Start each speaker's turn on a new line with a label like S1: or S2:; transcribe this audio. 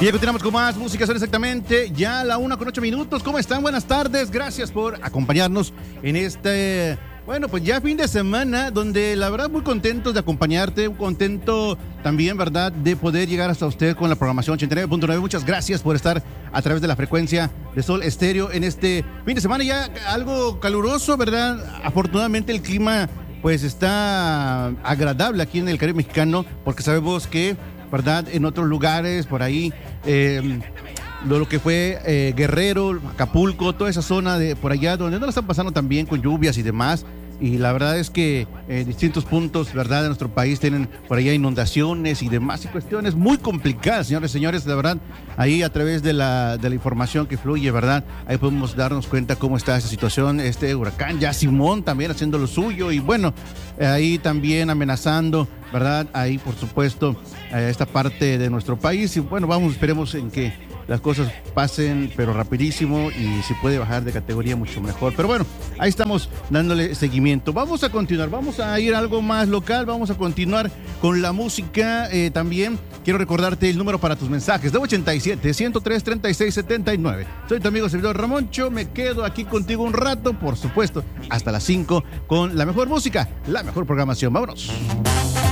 S1: Y ya continuamos con más música, son exactamente ya la 1:08. ¿Cómo están? Buenas tardes, gracias por acompañarnos en este, bueno, pues ya fin de semana, donde la verdad muy contentos de acompañarte, contento también, ¿verdad?, de poder llegar hasta usted con la programación 89.9. Muchas gracias por estar a través de la frecuencia de Sol Estéreo en este fin de semana, ya algo caluroso, ¿verdad? Afortunadamente el clima pues está agradable aquí en el Caribe mexicano, porque sabemos que, ¿verdad?, en otros lugares, por ahí, lo que fue Guerrero, Acapulco, toda esa zona de por allá, donde no la están pasando tan bien con lluvias y demás. Y la verdad es que distintos puntos, ¿verdad?, de nuestro país tienen por allá inundaciones y demás y cuestiones muy complicadas, señores, de verdad. Ahí a través de la información que fluye, ¿verdad?, ahí podemos darnos cuenta cómo está esa situación. Este huracán, ya Simón también haciendo lo suyo y bueno, ahí también amenazando, ¿verdad?, ahí por supuesto esta parte de nuestro país. Y bueno, esperemos en que las cosas pasen, pero rapidísimo, y si puede bajar de categoría mucho mejor. Pero bueno, ahí estamos dándole seguimiento. Vamos a continuar, vamos a ir a algo más local, vamos a continuar con la música. También quiero recordarte el número para tus mensajes, de 87-103-3679. Soy tu amigo servidor Ramoncho, me quedo aquí contigo un rato, por supuesto, hasta las 5 con la mejor música, la mejor programación. Vámonos.